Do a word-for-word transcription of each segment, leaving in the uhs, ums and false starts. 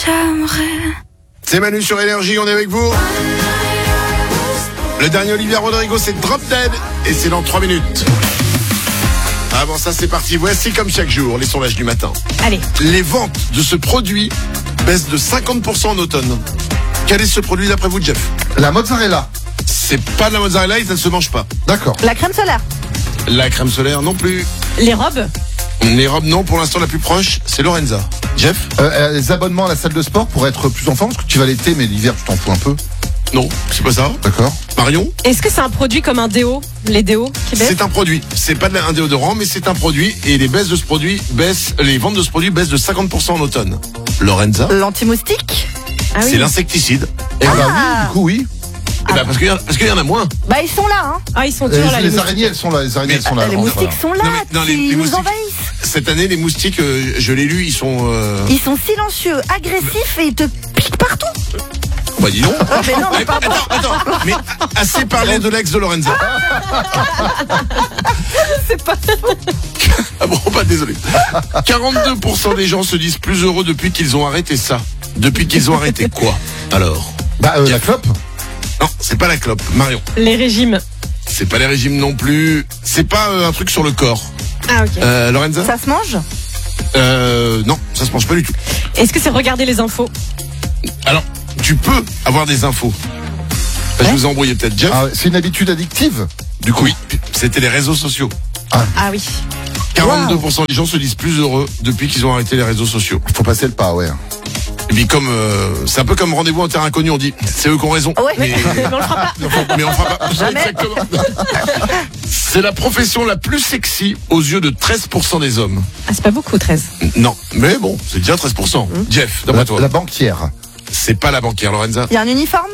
j'aimerais. C'est Manu sur Énergie, on est avec vous. Le dernier Olivia Rodrigo, c'est Drop Dead et c'est dans trois minutes. Avant ça, c'est parti. Voici comme chaque jour les sondages du matin. Allez. Les ventes de ce produit baissent de cinquante pour cent en automne. Quel est ce produit d'après vous, Jeff? La mozzarella. C'est pas de la mozzarella et ça ne se mange pas. D'accord. La crème solaire. La crème solaire non plus. Les robes. Les robes non, pour l'instant la plus proche, c'est Lorenza. Jeff? Euh, les abonnements à la salle de sport pour être plus en forme, parce que tu vas l'été, mais l'hiver, tu t'en fous un peu. Non, c'est pas ça. D'accord. Marion? Est-ce que c'est un produit comme un déo? Les déos qui baissent? C'est un produit. C'est pas de la- un déodorant, mais c'est un produit. Et les baisses de ce produit baissent, les ventes de ce produit baissent de cinquante pour cent en automne. Lorenza? L'anti-moustique. Ah oui. C'est l'insecticide. Eh bah oui, du coup, oui. Eh ben, parce qu'il y, en- parce qu'il y en a moins. Bah ils sont là, hein. Ah, ils sont Les, durs là. les les araignées, elles sont là. Les araignées, Mais- elles sont là. Les Laurent, moustiques voilà. sont là, Non, mais- non, les- ils les nous moustiques- envahissent. Cette année, les moustiques, euh, je l'ai lu, ils sont... Euh... Ils sont silencieux, agressifs et ils te piquent partout. Bah dis donc. mais non, mais Mais pardon. attends, attends. Mais assez parlé de l'ex de Lorenza. C'est pas. Ah bon, bah désolé. quarante-deux pour cent des gens se disent plus heureux depuis qu'ils ont arrêté ça. Depuis qu'ils ont arrêté quoi? Alors? Bah, euh, la clope. Non, c'est pas la clope. Marion. Les régimes. C'est pas les régimes non plus. C'est pas euh, un truc sur le corps. Ah ok. Euh, Lorenza? Ça se mange? Euh, non, ça se mange pas du tout. Est-ce que c'est regarder les infos? Alors, tu peux avoir des infos. Bah, je vous ai embrouillé peut-être, Jeff. Ah, c'est une habitude addictive. Du coup, oui, c'était les réseaux sociaux. Ah oui. quarante-deux pour cent des gens se disent plus heureux depuis qu'ils ont arrêté les réseaux sociaux. Faut passer le pas, ouais. Et puis comme euh, c'est un peu comme rendez-vous en terrain inconnu, on dit c'est eux qui ont raison. Ouais. Mais, Mais on le fera pas. mais on fera pas. Jamais. Exactement. C'est la profession la plus sexy aux yeux de treize pour cent des hommes. Ah, c'est pas beaucoup, treize. Non, mais bon, c'est déjà treize pour cent. Jeff, d'après La, toi. la banquière. C'est pas la banquière, Lorenza. Il y a un uniforme?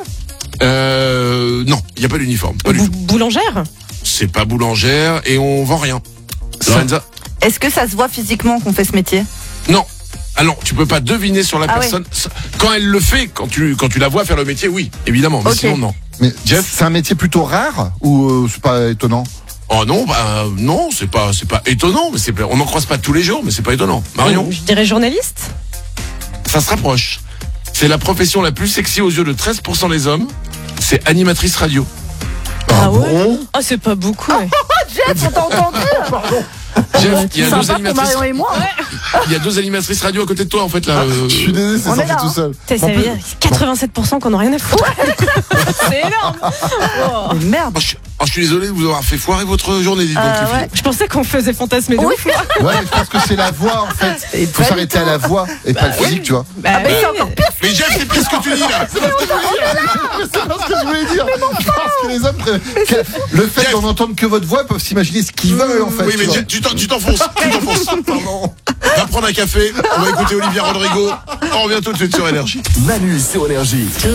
Euh, non, il y a pas d'uniforme, pas du Bou- tout. boulangère. C'est pas boulangère et on vend rien. Lorenza? Est-ce que ça se voit physiquement qu'on fait ce métier? Non. Ah non, tu peux pas deviner sur la Ah personne. Quand elle le fait, quand tu, quand tu la vois faire le métier, oui, évidemment. Mais Ok. sinon, non. Mais Jeff? c'est un métier plutôt rare ou euh, c'est pas étonnant? Oh non, bah non, c'est pas, c'est pas étonnant, mais c'est, on n'en croise pas tous les jours, mais c'est pas étonnant. Marion? Je dirais journaliste. Ça se rapproche. C'est la profession la plus sexy aux yeux de treize pour cent des hommes. C'est animatrice radio. Ah ouais? bon Oh, c'est pas beaucoup. Ouais. Jeff, on t'a entendu? Jeff, il y a deux Sympa pour animatrices. Marion et moi. Il y a deux animatrices radio à côté de toi, en fait, là. euh, Je suis désolé, c'est On est sorti là, tout hein. seul. Putain, ça En veut plus- dire quatre-vingt-sept pour cent qu'on n'a rien à foutre. C'est énorme. Oh. Mais merde. Oh, je, oh, je suis désolé de vous avoir fait foirer votre journée, dites donc, Euh, les filles. ouais. Je pensais qu'on faisait fantasmer de Oui. ouf. Ouais, mais je pense que c'est la voix en fait. Et Il faut pas s'arrêter du à la voix et pas le physique, tu vois. Bah, Ah, mais oui. c'est encore pire. Mais Jeff, c'est pire ce que tu dis, là. C'est pas ce que je voulais dire. Je pense que les hommes, pré- que- le fait d'en entendre que votre voix, peuvent s'imaginer ce qu'ils veulent en fait. Oui, tu mais vois. Jeff, tu t'en- tu t'enfonces. Tu t'enfonces. Pardon. Va prendre un café. On va écouter Olivia Rodrigo. On revient tout de suite sur Énergie. Manu sur Énergie.